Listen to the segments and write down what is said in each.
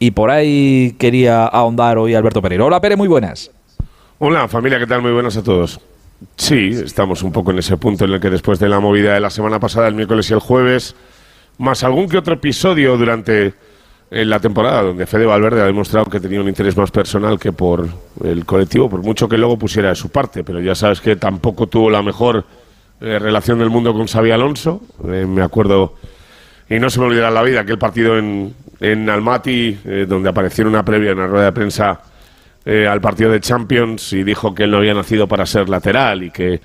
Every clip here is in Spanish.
y por ahí quería ahondar hoy Alberto Pereiro. Hola Pere, muy buenas. Hola familia, ¿qué tal? Muy buenas a todos. Sí, estamos un poco en ese punto en el que después de la movida de la semana pasada, el miércoles y el jueves, más algún que otro episodio durante la temporada, donde Fede Valverde ha demostrado que tenía un interés más personal que por el colectivo, por mucho que luego pusiera de su parte, pero ya sabes que tampoco tuvo la mejor relación del mundo con Xabi Alonso. Me acuerdo, y no se me olvidará la vida, aquel partido en Almaty, donde apareció en una previa, en una rueda de prensa, al partido de Champions, y dijo que él no había nacido para ser lateral y que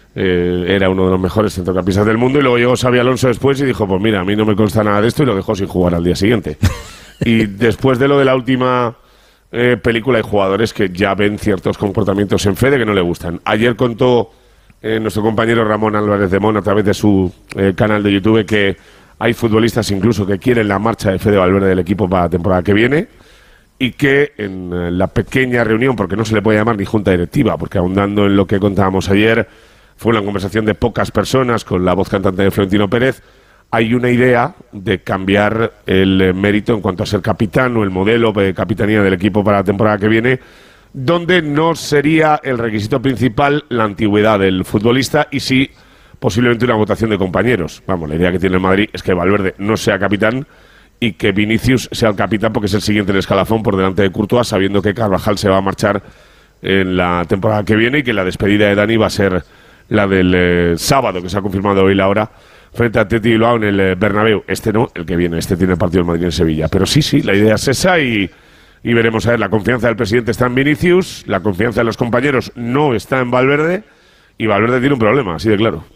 era uno de los mejores centrocampistas del mundo. Y luego llegó Xabi Alonso después y dijo, pues mira, a mí no me consta nada de esto, y lo dejó sin jugar al día siguiente. Y después de lo de la última película, hay jugadores que ya ven ciertos comportamientos en Fede que no le gustan. Ayer contó nuestro compañero Ramón Álvarez de Mon a través de su canal de YouTube que hay futbolistas incluso que quieren la marcha de Fede Valverde del equipo para la temporada que viene, y que en la pequeña reunión, porque no se le puede llamar ni junta directiva, porque ahondando en lo que contábamos ayer, fue una conversación de pocas personas con la voz cantante de Florentino Pérez, hay una idea de cambiar el mérito en cuanto a ser capitán o el modelo de capitanía del equipo para la temporada que viene, donde no sería el requisito principal la antigüedad del futbolista y sí posiblemente una votación de compañeros. Vamos, la idea que tiene el Madrid es que Valverde no sea capitán y que Vinicius sea el capitán porque es el siguiente en el escalafón por delante de Courtois, sabiendo que Carvajal se va a marchar en la temporada que viene y que la despedida de Dani va a ser la del sábado, que se ha confirmado hoy la hora, frente a Atleti Bilbao en el Bernabéu. Este no, el que viene, este tiene el partido del Madrid en Sevilla. Pero sí, la idea es esa y veremos a ver. La confianza del presidente está en Vinicius, la confianza de los compañeros no está en Valverde, y Valverde tiene un problema, así de claro.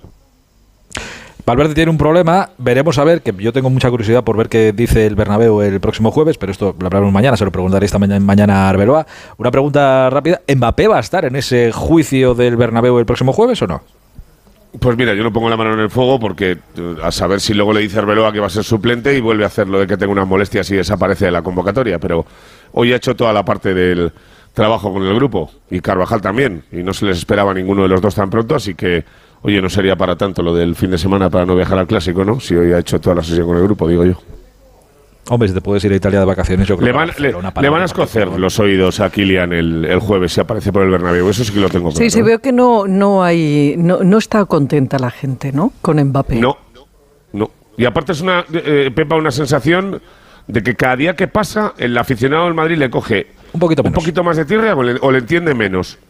Valverde tiene un problema, veremos a ver, que yo tengo mucha curiosidad por ver qué dice el Bernabéu el próximo jueves, pero esto lo hablaremos mañana, se lo preguntaré esta mañana a Arbeloa. Una pregunta rápida, ¿Mbappé va a estar en ese juicio del Bernabéu el próximo jueves o no? Pues mira, yo no pongo la mano en el fuego porque a saber si luego le dice a Arbeloa que va a ser suplente y vuelve a hacerlo de que tenga unas molestias y desaparece de la convocatoria, pero hoy ha hecho toda la parte del trabajo con el grupo, y Carvajal también, y no se les esperaba a ninguno de los dos tan pronto, así que oye, no sería para tanto lo del fin de semana para no viajar al Clásico, ¿no? Si hoy ha hecho toda la sesión con el grupo, digo yo. Hombre, si te puedes ir a Italia de vacaciones, yo creo le van a escocer los oídos a Kylian el jueves si aparece por el Bernabéu, eso sí que lo tengo claro. Sí, veo que no está contenta la gente, ¿no? Con Mbappé. No. Y aparte es Pepa, una sensación de que cada día que pasa el aficionado del Madrid le coge un poquito más de tierra o le entiende menos.